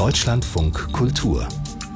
Deutschlandfunk Kultur.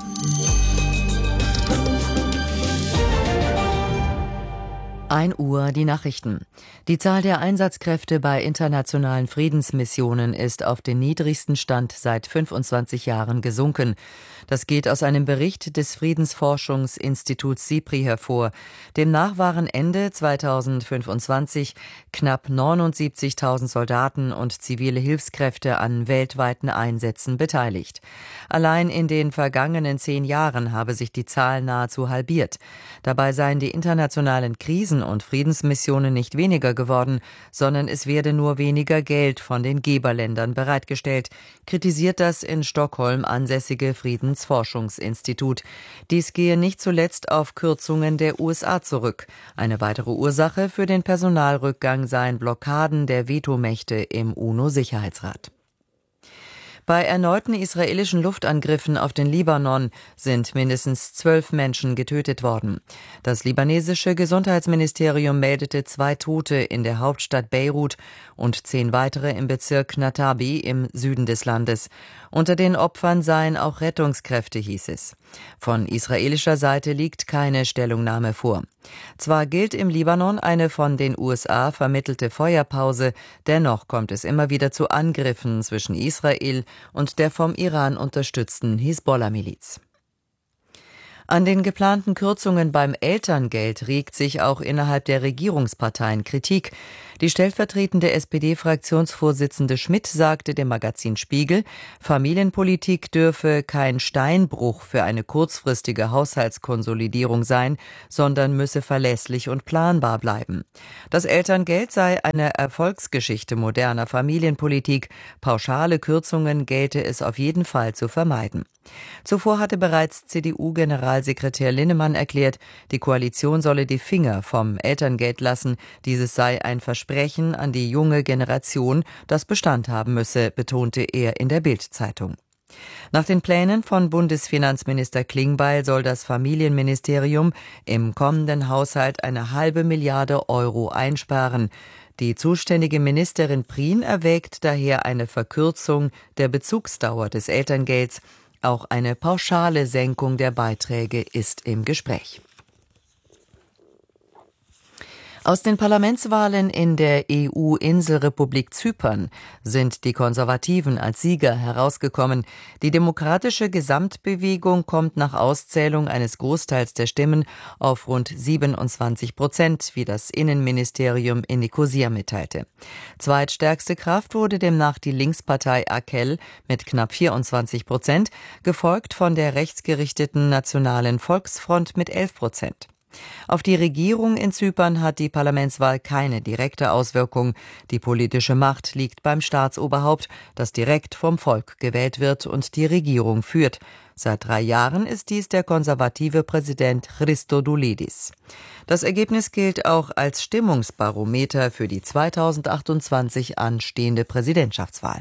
Uhr die Nachrichten. Die Zahl der Einsatzkräfte bei internationalen Friedensmissionen ist auf den niedrigsten Stand seit 25 Jahren gesunken. Das geht aus einem Bericht des Friedensforschungsinstituts SIPRI hervor. Demnach waren Ende 2025 knapp 79.000 Soldaten und zivile Hilfskräfte an weltweiten Einsätzen beteiligt. Allein in den vergangenen 10 Jahren habe sich die Zahl nahezu halbiert. Dabei seien die internationalen Krisen- und Friedensmissionen nicht weniger geworden, sondern es werde nur weniger Geld von den Geberländern bereitgestellt, kritisiert das in Stockholm ansässige Friedensforschungsinstitut. Dies gehe nicht zuletzt auf Kürzungen der USA zurück. Eine weitere Ursache für den Personalrückgang seien Blockaden der Vetomächte im UNO-Sicherheitsrat. Bei erneuten israelischen Luftangriffen auf den Libanon sind mindestens 12 Menschen getötet worden. Das libanesische Gesundheitsministerium meldete 2 Tote in der Hauptstadt Beirut und 10 weitere im Bezirk Natabi im Süden des Landes. Unter den Opfern seien auch Rettungskräfte, hieß es. Von israelischer Seite liegt keine Stellungnahme vor. Zwar gilt im Libanon eine von den USA vermittelte Feuerpause, dennoch kommt es immer wieder zu Angriffen zwischen Israel und der vom Iran unterstützten Hisbollah-Miliz. An den geplanten Kürzungen beim Elterngeld regt sich auch innerhalb der Regierungsparteien Kritik. Die stellvertretende SPD-Fraktionsvorsitzende Schmidt sagte dem Magazin Spiegel, Familienpolitik dürfe kein Steinbruch für eine kurzfristige Haushaltskonsolidierung sein, sondern müsse verlässlich und planbar bleiben. Das Elterngeld sei eine Erfolgsgeschichte moderner Familienpolitik. Pauschale Kürzungen gelte es auf jeden Fall zu vermeiden. Zuvor hatte bereits CDU-Generalsekretär Linnemann erklärt, die Koalition solle die Finger vom Elterngeld lassen. Dieses sei ein Versprechen an die junge Generation, das Bestand haben müsse, betonte er in der Bild-Zeitung. Nach den Plänen von Bundesfinanzminister Klingbeil soll das Familienministerium im kommenden Haushalt eine halbe Milliarde Euro einsparen. Die zuständige Ministerin Prien erwägt daher eine Verkürzung der Bezugsdauer des Elterngelds. Auch eine pauschale Senkung der Beiträge ist im Gespräch. Aus den Parlamentswahlen in der EU-Inselrepublik Zypern sind die Konservativen als Sieger herausgekommen. Die demokratische Gesamtbewegung kommt nach Auszählung eines Großteils der Stimmen auf rund 27%, wie das Innenministerium in Nikosia mitteilte. Zweitstärkste Kraft wurde demnach die Linkspartei AKEL mit knapp 24%, gefolgt von der rechtsgerichteten Nationalen Volksfront mit 11%. Auf die Regierung in Zypern hat die Parlamentswahl keine direkte Auswirkung. Die politische Macht liegt beim Staatsoberhaupt, das direkt vom Volk gewählt wird und die Regierung führt. Seit 3 Jahren ist dies der konservative Präsident Christodoulidis. Das Ergebnis gilt auch als Stimmungsbarometer für die 2028 anstehende Präsidentschaftswahl.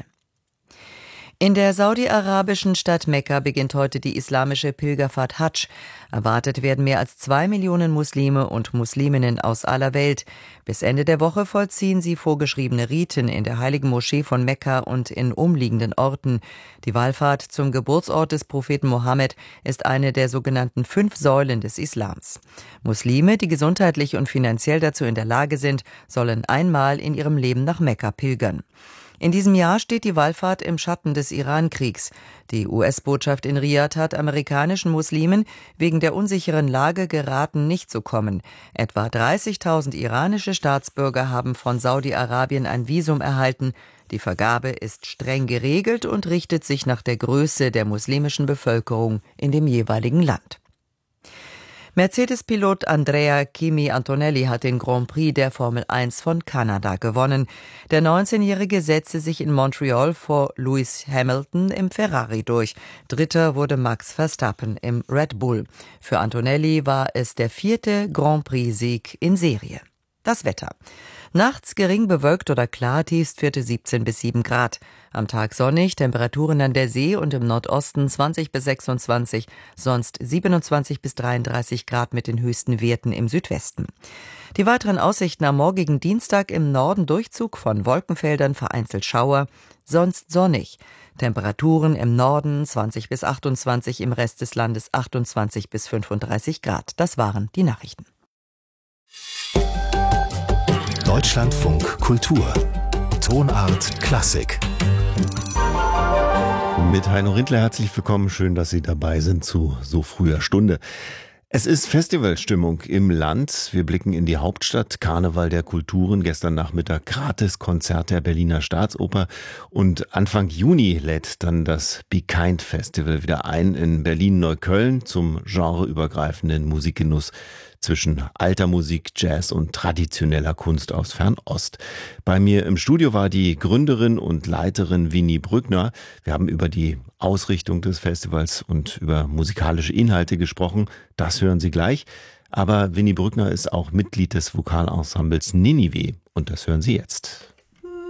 In der saudi-arabischen Stadt Mekka beginnt heute die islamische Pilgerfahrt Hadsch. Erwartet werden mehr als 2 Millionen Muslime und Musliminnen aus aller Welt. Bis Ende der Woche vollziehen sie vorgeschriebene Riten in der heiligen Moschee von Mekka und in umliegenden Orten. Die Wallfahrt zum Geburtsort des Propheten Mohammed ist eine der sogenannten 5 Säulen des Islams. Muslime, die gesundheitlich und finanziell dazu in der Lage sind, sollen einmal in ihrem Leben nach Mekka pilgern. In diesem Jahr steht die Wallfahrt im Schatten des Iran-Kriegs. Die US-Botschaft in Riad hat amerikanischen Muslimen wegen der unsicheren Lage geraten, nicht zu kommen. Etwa 30.000 iranische Staatsbürger haben von Saudi-Arabien ein Visum erhalten. Die Vergabe ist streng geregelt und richtet sich nach der Größe der muslimischen Bevölkerung in dem jeweiligen Land. Mercedes-Pilot Andrea Kimi Antonelli hat den Grand Prix der Formel 1 von Kanada gewonnen. Der 19-Jährige setzte sich in Montreal vor Lewis Hamilton im Ferrari durch. Dritter wurde Max Verstappen im Red Bull. Für Antonelli war es der 4. Grand Prix-Sieg in Serie. Das Wetter. Nachts gering bewölkt oder klar, Tiefstwerte 17 bis 7 Grad. Am Tag sonnig, Temperaturen an der See und im Nordosten 20 bis 26, sonst 27 bis 33 Grad mit den höchsten Werten im Südwesten. Die weiteren Aussichten am morgigen Dienstag: im Norden Durchzug von Wolkenfeldern, vereinzelt Schauer, sonst sonnig. Temperaturen im Norden 20 bis 28, im Rest des Landes 28 bis 35 Grad. Das waren die Nachrichten. Deutschlandfunk Kultur. Tonart Klassik. Mit Heino Rindler herzlich willkommen. Schön, dass Sie dabei sind zu so früher Stunde. Es ist Festivalstimmung im Land. Wir blicken in die Hauptstadt. Karneval der Kulturen. Gestern Nachmittag Gratiskonzert der Berliner Staatsoper. Und Anfang Juni lädt dann das Be Kind Festival wieder ein in Berlin-Neukölln zum genreübergreifenden Musikgenuss zwischen alter Musik, Jazz und traditioneller Kunst aus Fernost. Bei mir im Studio war die Gründerin und Leiterin Winnie Brückner. Wir haben über die Ausrichtung des Festivals und über musikalische Inhalte gesprochen. Das hören Sie gleich. Aber Winnie Brückner ist auch Mitglied des Vokalensembles Ninive und das hören Sie jetzt.